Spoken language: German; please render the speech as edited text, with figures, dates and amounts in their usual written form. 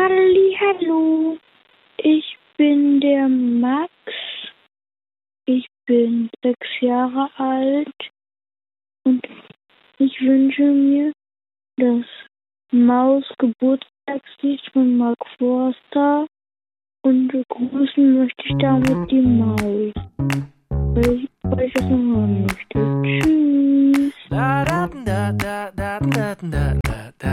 Hallihallo, ich bin der Max, ich bin 6 Jahre alt und ich wünsche mir das Maus-Geburtstagslied von Mark Forster und begrüßen möchte ich damit die Maus.